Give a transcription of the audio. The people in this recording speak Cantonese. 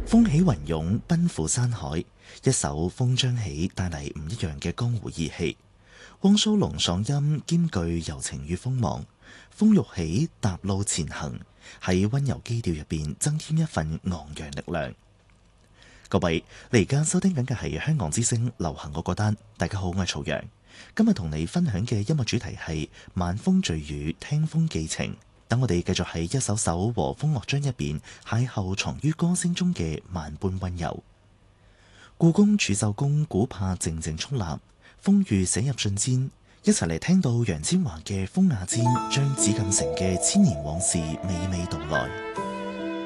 風起雲湧，奔赴山海。一首風將起，帶嚟唔一樣嘅江湖義氣。汪蘇泷爽音兼具柔情與鋒芒，風欲起，踏路前行，喺溫柔基調入邊增添一份昂揚力量。各位，你而家收聽緊嘅係香港之聲流行歌歌單。大家好，我係曹陽，今日同你分享嘅音樂主題係晚風醉雨，聽風寄情。等我哋繼續喺一首首和風樂章入邊邂逅藏於歌聲中嘅萬般溫柔。故宮儲秀宮古柏靜靜矗立，風雨寫入信笺，一齊嚟聽到楊千嬅嘅風雅箋將紫禁城嘅千年往事娓娓道來。